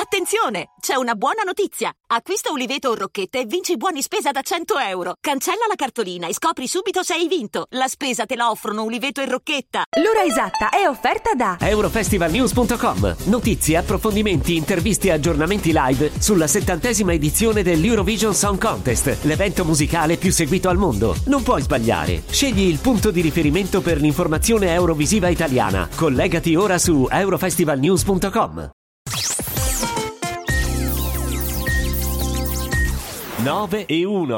Attenzione! C'è una buona notizia! Acquista Uliveto o Rocchetta e vinci buoni spesa da 100 euro. Cancella la cartolina e scopri subito se hai vinto. La spesa te la offrono Uliveto e Rocchetta. L'ora esatta è offerta da Eurofestivalnews.com. Notizie, approfondimenti, interviste e aggiornamenti live sulla 70ª edizione dell'Eurovision Song Contest, l'evento musicale più seguito al mondo. Non puoi sbagliare. Scegli il punto di riferimento per l'informazione eurovisiva italiana. Collegati ora su eurofestivalnews.com. 9 e 1.